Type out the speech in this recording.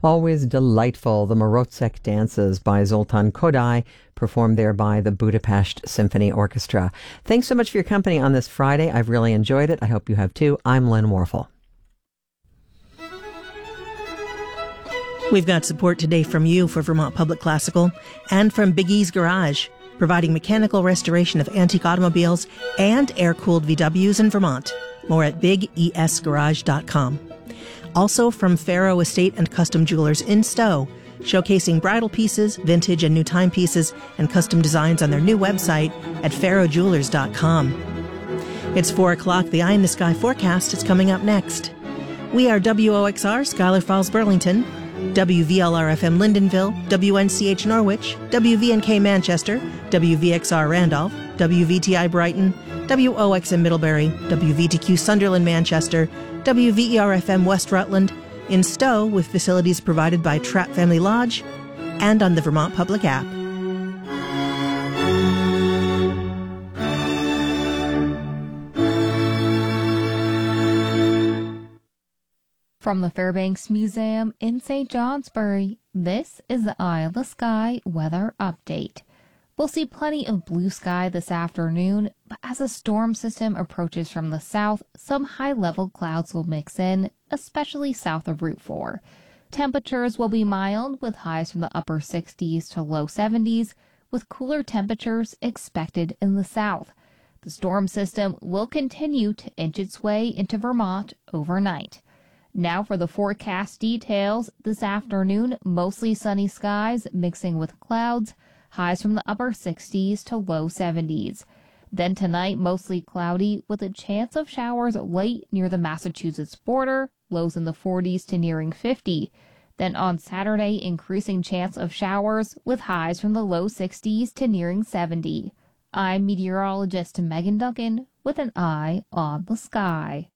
Always delightful. The Morozek Dances by Zoltan Kodály, performed there by the Budapest Symphony Orchestra. Thanks so much for your company on this Friday. I've really enjoyed it. I hope you have too. I'm Lynn Warfel. We've got support today from you for Vermont Public Classical and from Big E's Garage, providing mechanical restoration of antique automobiles and air-cooled VWs in Vermont. More at bigesgarage.com. Also from Faro Estate and Custom Jewelers in Stowe, showcasing bridal pieces, vintage and new timepieces, and custom designs on their new website at farojewelers.com. It's 4 o'clock. The Eye in the Sky forecast is coming up next. We are WOXR, Schuyler Falls, Burlington, WVLR-FM Lindenville, WNCH Norwich, WVNK Manchester, WVXR Randolph, WVTI Brighton, WOXM Middlebury, WVTQ Sunderland Manchester, WVER-FM West Rutland, in Stowe with facilities provided by Trapp Family Lodge, and on the Vermont Public app. From the Fairbanks Museum in St. Johnsbury, this is the Eye of the Sky weather update. We'll see plenty of blue sky this afternoon, but as a storm system approaches from the south, some high-level clouds will mix in, especially south of Route 4. Temperatures will be mild, with highs from the upper 60s to low 70s, with cooler temperatures expected in the south. The storm system will continue to inch its way into Vermont overnight. Now for the forecast details. This afternoon, mostly sunny skies mixing with clouds, highs from the upper 60s to low 70s. Then tonight, mostly cloudy with a chance of showers late near the Massachusetts border, lows in the 40s to nearing 50. Then on Saturday, increasing chance of showers with highs from the low 60s to nearing 70. I'm meteorologist Megan Duncan with an eye on the sky.